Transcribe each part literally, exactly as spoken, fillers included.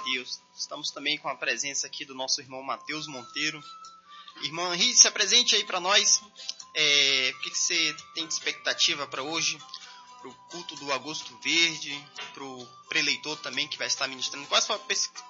Deus. Estamos também com a presença aqui do nosso irmão Matheus Monteiro. Irmão Henrique, se apresente aí para nós. É, o que, que você tem de expectativa para hoje? Para o culto do Agosto Verde, para o preleitor também que vai estar ministrando. Qual é a sua perspectiva?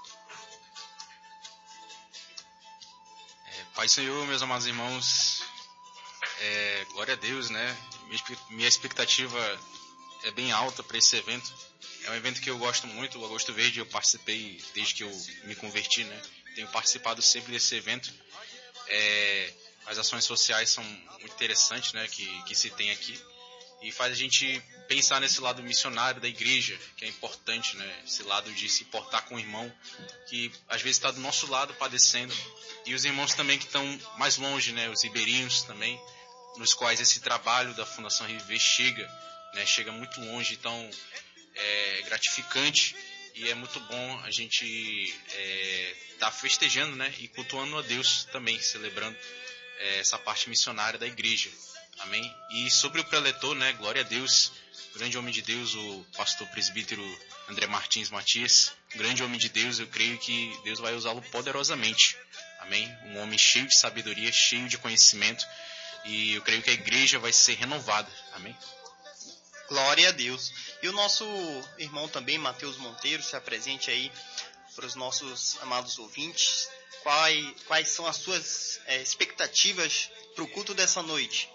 É, Pai Senhor, meus amados irmãos, é, glória a Deus, né? Minha expectativa é bem alta para esse evento. É um evento que eu gosto muito, o Agosto Verde. Eu participei desde que eu me converti, né? Tenho participado sempre desse evento. É, as ações sociais são muito interessantes, né? Que, que se tem aqui. E faz a gente pensar nesse lado missionário da igreja, que é importante, né? Esse lado de se portar com o irmão, que às vezes está do nosso lado padecendo. E os irmãos também que estão mais longe, né? Os ribeirinhos também, nos quais esse trabalho da Fundação Reviver chega, né? Chega muito longe, então é gratificante e é muito bom a gente estar é, tá festejando, né? E cultuando a Deus também, celebrando é, essa parte missionária da igreja. Amém? E sobre o preletor, né? Glória a Deus, grande homem de Deus, o pastor presbítero André Martins Matias, grande homem de Deus. Eu creio que Deus vai usá-lo poderosamente. Amém? Um homem cheio de sabedoria, cheio de conhecimento, e eu creio que a igreja vai ser renovada. Amém? Glória a Deus. E o nosso irmão também, Matheus Monteiro, se apresente aí para os nossos amados ouvintes. Quais, quais são as suas é, expectativas para o culto dessa noite?